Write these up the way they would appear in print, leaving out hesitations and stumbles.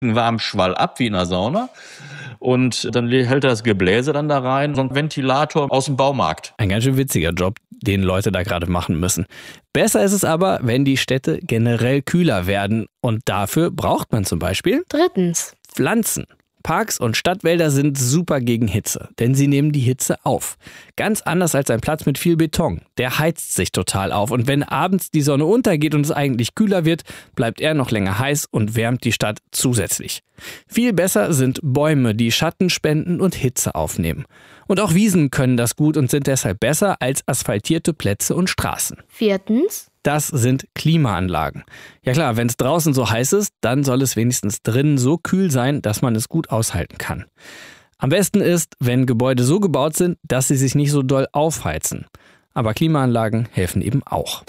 einen warmen Schwall ab, wie in einer Sauna. Und dann hält er das Gebläse dann da rein, so ein Ventilator aus dem Baumarkt. Ein ganz schön witziger Job, den Leute da gerade machen müssen. Besser ist es aber, wenn die Städte generell kühler werden. Und dafür braucht man zum Beispiel 3. Pflanzen. Parks und Stadtwälder sind super gegen Hitze, denn sie nehmen die Hitze auf. Ganz anders als ein Platz mit viel Beton. Der heizt sich total auf und wenn abends die Sonne untergeht und es eigentlich kühler wird, bleibt er noch länger heiß und wärmt die Stadt zusätzlich. Viel besser sind Bäume, die Schatten spenden und Hitze aufnehmen. Und auch Wiesen können das gut und sind deshalb besser als asphaltierte Plätze und Straßen. 4. Das sind Klimaanlagen. Ja klar, wenn es draußen so heiß ist, dann soll es wenigstens drinnen so kühl sein, dass man es gut aushalten kann. Am besten ist, wenn Gebäude so gebaut sind, dass sie sich nicht so doll aufheizen. Aber Klimaanlagen helfen eben auch.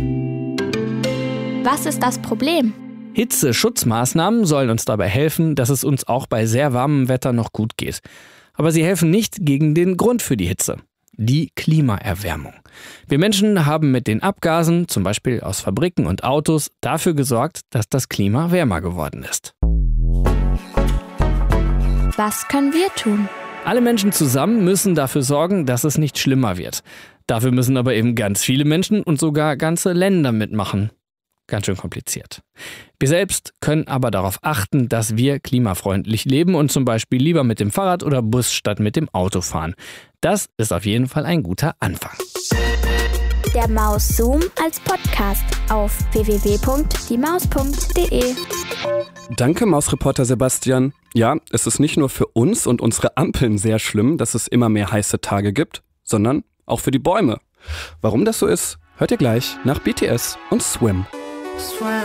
Was ist das Problem? Hitzeschutzmaßnahmen sollen uns dabei helfen, dass es uns auch bei sehr warmem Wetter noch gut geht. Aber sie helfen nicht gegen den Grund für die Hitze. Die Klimaerwärmung. Wir Menschen haben mit den Abgasen, zum Beispiel aus Fabriken und Autos, dafür gesorgt, dass das Klima wärmer geworden ist. Was können wir tun? Alle Menschen zusammen müssen dafür sorgen, dass es nicht schlimmer wird. Dafür müssen aber eben ganz viele Menschen und sogar ganze Länder mitmachen. Ganz schön kompliziert. Wir selbst können aber darauf achten, dass wir klimafreundlich leben und zum Beispiel lieber mit dem Fahrrad oder Bus statt mit dem Auto fahren. Das ist auf jeden Fall ein guter Anfang. Der Maus-Zoom als Podcast auf www.diemaus.de. Danke, Mausreporter Sebastian. Ja, es ist nicht nur für uns und unsere Ampeln sehr schlimm, dass es immer mehr heiße Tage gibt, sondern auch für die Bäume. Warum das so ist, hört ihr gleich nach BTS und Swim.